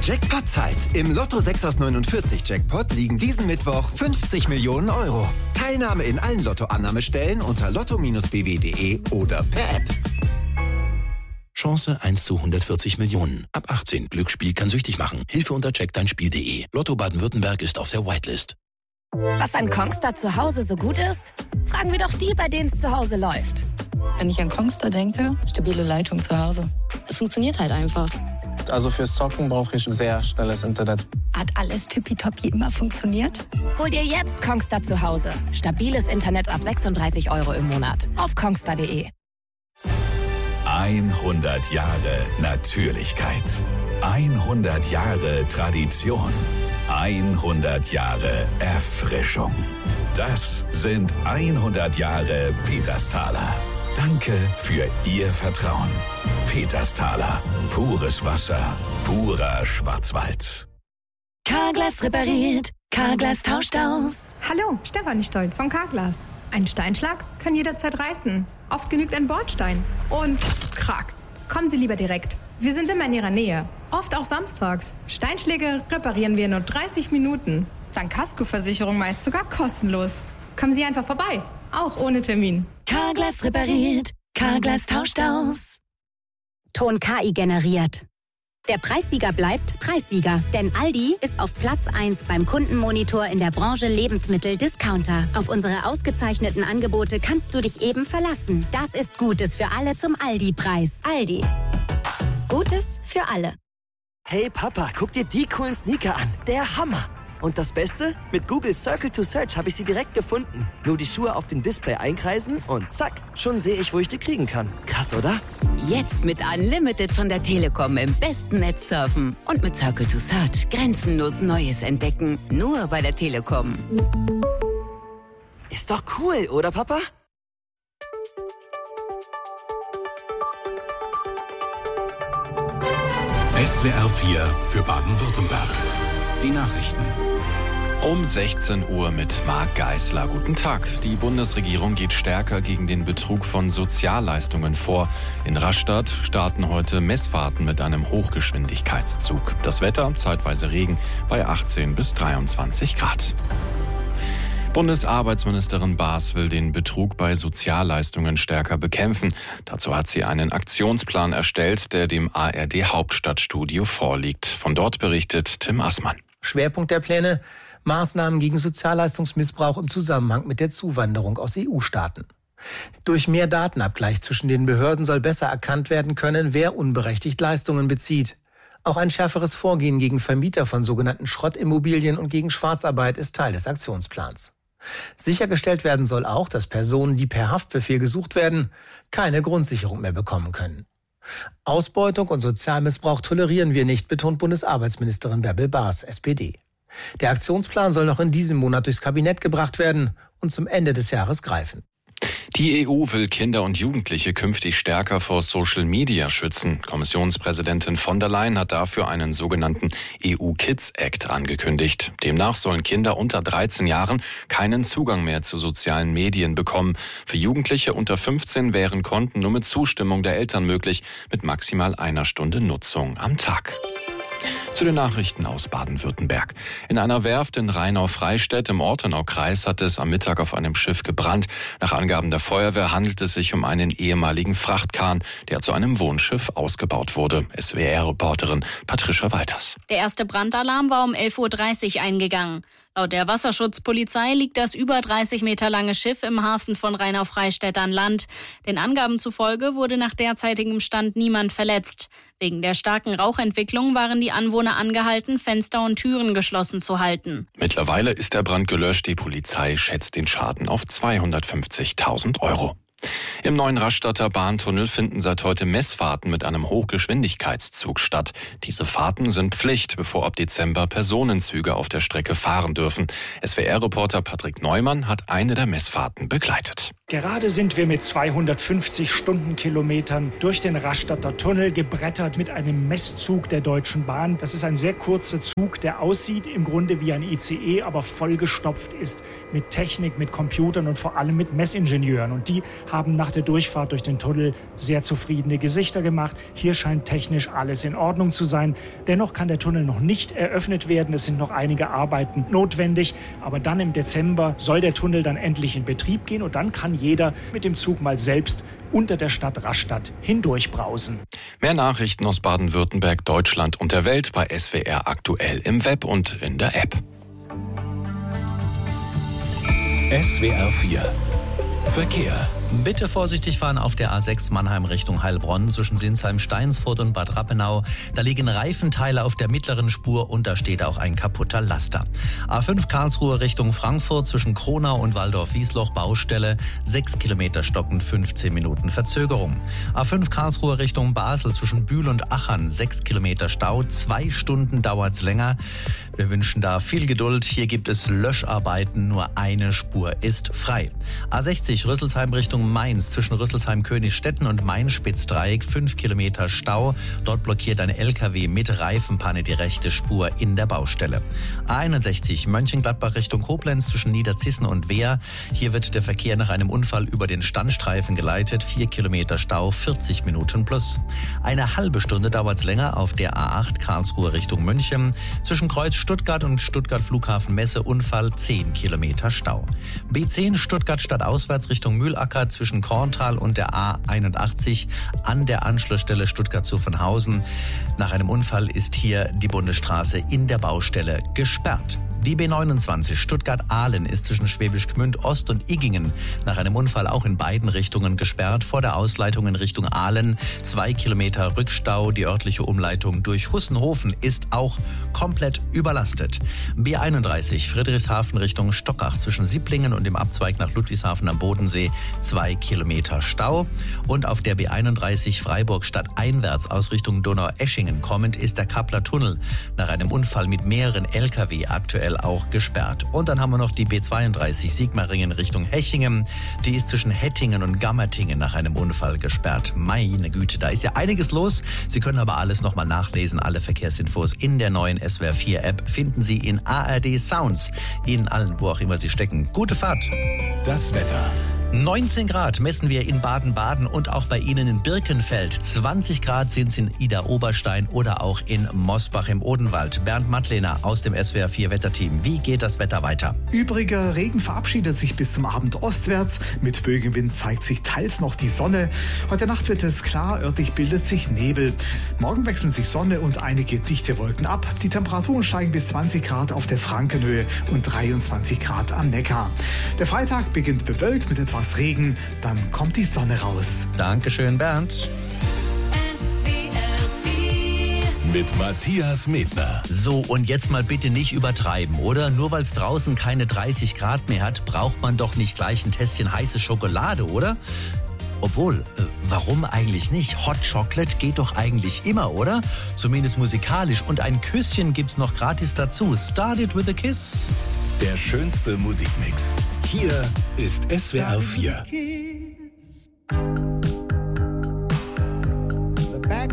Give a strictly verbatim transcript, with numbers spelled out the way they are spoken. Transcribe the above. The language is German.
Jackpot-Zeit. Im Lotto sechs aus neunundvierzig Jackpot liegen diesen Mittwoch fünfzig Millionen Euro. Teilnahme in allen Lottoannahmestellen unter lotto Bindestrich b w punkt de oder per App. Chance eins zu hundertvierzig Millionen. Ab achtzehn. Glücksspiel kann süchtig machen. Hilfe unter check dein spiel punkt de. Lotto Baden-Württemberg ist auf der Whitelist. Was an Kongstar zu Hause so gut ist? Fragen wir doch die, bei denen es zu Hause läuft. Wenn ich an Kongstar denke, stabile Leitung zu Hause. Es funktioniert halt einfach. Also fürs Zocken brauche ich sehr schnelles Internet. Hat alles tippitoppi immer funktioniert? Hol dir jetzt Kongstar zu Hause. Stabiles Internet ab sechsunddreißig Euro im Monat. Auf kongstar punkt de. hundert Jahre Natürlichkeit. hundert Jahre Tradition. hundert Jahre Erfrischung. Das sind hundert Jahre Petersthaler. Danke für Ihr Vertrauen. Petersthaler. Pures Wasser. Purer Schwarzwald. Carglass repariert. Carglass tauscht aus. Hallo, Stefanie Stolt von Carglass. Ein Steinschlag kann jederzeit reißen. Oft genügt ein Bordstein. Und krack. Kommen Sie lieber direkt. Wir sind immer in Ihrer Nähe. Oft auch samstags. Steinschläge reparieren wir in nur dreißig Minuten. Dank Kaskoversicherung meist sogar kostenlos. Kommen Sie einfach vorbei. Auch ohne Termin. Carglass repariert. Carglass tauscht aus. Ton K I generiert. Der Preissieger bleibt Preissieger, denn Aldi ist auf Platz eins beim Kundenmonitor in der Branche Lebensmittel-Discounter. Auf unsere ausgezeichneten Angebote kannst du dich eben verlassen. Das ist Gutes für alle zum Aldi-Preis. Aldi. Gutes für alle. Hey Papa, guck dir die coolen Sneaker an. Der Hammer. Und das Beste? Mit Google Circle to Search habe ich sie direkt gefunden. Nur die Schuhe auf dem Display einkreisen und zack, schon sehe ich, wo ich die kriegen kann. Krass, oder? Jetzt mit Unlimited von der Telekom im besten Netz surfen. Und mit Circle to Search grenzenlos Neues entdecken. Nur bei der Telekom. Ist doch cool, oder Papa? S W R vier für Baden-Württemberg. Die Nachrichten. Um sechzehn Uhr mit Marc Geisler. Guten Tag. Die Bundesregierung geht stärker gegen den Betrug von Sozialleistungen vor. In Rastatt starten heute Messfahrten mit einem Hochgeschwindigkeitszug. Das Wetter, zeitweise Regen, bei achtzehn bis dreiundzwanzig Grad. Bundesarbeitsministerin Baas will den Betrug bei Sozialleistungen stärker bekämpfen. Dazu hat sie einen Aktionsplan erstellt, der dem A R D Hauptstadtstudio vorliegt. Von dort berichtet Tim Assmann. Schwerpunkt der Pläne: Maßnahmen gegen Sozialleistungsmissbrauch im Zusammenhang mit der Zuwanderung aus E U-Staaten. Durch mehr Datenabgleich zwischen den Behörden soll besser erkannt werden können, wer unberechtigt Leistungen bezieht. Auch ein schärferes Vorgehen gegen Vermieter von sogenannten Schrottimmobilien und gegen Schwarzarbeit ist Teil des Aktionsplans. Sichergestellt werden soll auch, dass Personen, die per Haftbefehl gesucht werden, keine Grundsicherung mehr bekommen können. Ausbeutung und Sozialmissbrauch tolerieren wir nicht, betont Bundesarbeitsministerin Bärbel Baas, S P D. Der Aktionsplan soll noch in diesem Monat durchs Kabinett gebracht werden und zum Ende des Jahres greifen. Die E U will Kinder und Jugendliche künftig stärker vor Social Media schützen. Kommissionspräsidentin von der Leyen hat dafür einen sogenannten E U Kids Act angekündigt. Demnach sollen Kinder unter dreizehn Jahren keinen Zugang mehr zu sozialen Medien bekommen. Für Jugendliche unter fünfzehn wären Konten nur mit Zustimmung der Eltern möglich, mit maximal einer Stunde Nutzung am Tag. Zu den Nachrichten aus Baden-Württemberg. In einer Werft in Rheinau-Freistädt im Ortenaukreis hat es am Mittag auf einem Schiff gebrannt. Nach Angaben der Feuerwehr handelt es sich um einen ehemaligen Frachtkahn, der zu einem Wohnschiff ausgebaut wurde. S W R-Reporterin Patricia Walters. Der erste Brandalarm war um elf Uhr dreißig eingegangen. Laut der Wasserschutzpolizei liegt das über dreißig Meter lange Schiff im Hafen von Rheinau-Freistädt an Land. Den Angaben zufolge wurde nach derzeitigem Stand niemand verletzt. Wegen der starken Rauchentwicklung waren die Anwohner angehalten, Fenster und Türen geschlossen zu halten. Mittlerweile ist der Brand gelöscht. Die Polizei schätzt den Schaden auf zweihundertfünfzigtausend Euro. Im neuen Rastatter Bahntunnel finden seit heute Messfahrten mit einem Hochgeschwindigkeitszug statt. Diese Fahrten sind Pflicht, bevor ab Dezember Personenzüge auf der Strecke fahren dürfen. S W R-Reporter Patrick Neumann hat eine der Messfahrten begleitet. Gerade sind wir mit zweihundertfünfzig Stundenkilometern durch den Rastatter Tunnel gebrettert mit einem Messzug der Deutschen Bahn. Das ist ein sehr kurzer Zug, der aussieht im Grunde wie ein I C E, aber vollgestopft ist mit Technik, mit Computern und vor allem mit Messingenieuren. Und die haben nach der Durchfahrt durch den Tunnel sehr zufriedene Gesichter gemacht. Hier scheint technisch alles in Ordnung zu sein. Dennoch kann der Tunnel noch nicht eröffnet werden. Es sind noch einige Arbeiten notwendig. Aber dann im Dezember soll der Tunnel dann endlich in Betrieb gehen und dann kann jeder mit dem Zug mal selbst unter der Stadt Rastatt hindurchbrausen. Mehr Nachrichten aus Baden-Württemberg, Deutschland und der Welt bei S W R aktuell im Web und in der App. S W R vier Verkehr. Bitte vorsichtig fahren auf der A sechs Mannheim Richtung Heilbronn zwischen Sinsheim-Steinsfurt und Bad Rappenau. Da liegen Reifenteile auf der mittleren Spur und da steht auch ein kaputter Laster. A fünf Karlsruhe Richtung Frankfurt zwischen Kronau und Waldorf-Wiesloch Baustelle. sechs Kilometer stockend, fünfzehn Minuten Verzögerung. A fünf Karlsruhe Richtung Basel zwischen Bühl und Achern. sechs Kilometer Stau, zwei Stunden dauert's länger. Wir wünschen da viel Geduld. Hier gibt es Löscharbeiten, nur eine Spur ist frei. A sechzig Rüsselsheim Richtung Mainz zwischen Rüsselsheim-Königsstetten und Main-Spitz-Dreieck, fünf Kilometer Stau. Dort blockiert ein L K W mit Reifenpanne die rechte Spur in der Baustelle. A einundsechzig Mönchengladbach Richtung Koblenz zwischen Niederzissen und Wehr. Hier wird der Verkehr nach einem Unfall über den Standstreifen geleitet. vier Kilometer Stau, vierzig Minuten plus. Eine halbe Stunde dauert es länger auf der A acht Karlsruhe Richtung München. Zwischen Kreuz Stuttgart und Stuttgart Flughafen Messe Unfall, zehn Kilometer Stau. B zehn Stuttgart stadtauswärts Richtung Mühlacker zwischen Korntal und der A einundachtzig an der Anschlussstelle Stuttgart-Zuffenhausen. Nach einem Unfall ist hier die Bundesstraße in der Baustelle gesperrt. Die B neunundzwanzig Stuttgart-Ahlen ist zwischen Schwäbisch Gmünd Ost und Iggingen nach einem Unfall auch in beiden Richtungen gesperrt. Vor der Ausleitung in Richtung Ahlen zwei Kilometer Rückstau. Die örtliche Umleitung durch Hussenhofen ist auch komplett überlastet. B einunddreißig Friedrichshafen Richtung Stockach zwischen Sieblingen und dem Abzweig nach Ludwigshafen am Bodensee zwei Kilometer Stau. Und auf der B einunddreißig Freiburg stadteinwärts aus Richtung Donaueschingen kommend ist der Kappler Tunnel nach einem Unfall mit mehreren L K W aktuell auch gesperrt. Und dann haben wir noch die B zweiunddreißig Sigmaringen Richtung Hechingen. Die ist zwischen Hettingen und Gammertingen nach einem Unfall gesperrt. Meine Güte, da ist ja einiges los. Sie können aber alles nochmal nachlesen. Alle Verkehrsinfos in der neuen S W R vier App finden Sie in A R D Sounds. In allen, wo auch immer Sie stecken. Gute Fahrt. Das Wetter. neunzehn Grad messen wir in Baden-Baden und auch bei Ihnen in Birkenfeld. zwanzig Grad sind es in Idar-Oberstein oder auch in Mosbach im Odenwald. Bernd Mattlehner aus dem S W R vier Wetterteam. Wie geht das Wetter weiter? Übriger Regen verabschiedet sich bis zum Abend ostwärts. Mit Bögenwind zeigt sich teils noch die Sonne. Heute Nacht wird es klar, örtlich bildet sich Nebel. Morgen wechseln sich Sonne und einige dichte Wolken ab. Die Temperaturen steigen bis zwanzig Grad auf der Frankenhöhe und dreiundzwanzig Grad am Neckar. Der Freitag beginnt bewölkt mit etwas Regen, dann kommt die Sonne raus. Dankeschön, Bernd. S W R vier mit Matthias Medner. So, und jetzt mal bitte nicht übertreiben, oder? Nur weil es draußen keine dreißig Grad mehr hat, braucht man doch nicht gleich ein Tässchen heiße Schokolade, oder? Obwohl, äh, warum eigentlich nicht? Hot Chocolate geht doch eigentlich immer, oder? Zumindest musikalisch. Und ein Küsschen gibt's noch gratis dazu. Started with a Kiss. Der schönste Musikmix. Hier ist S W R vier.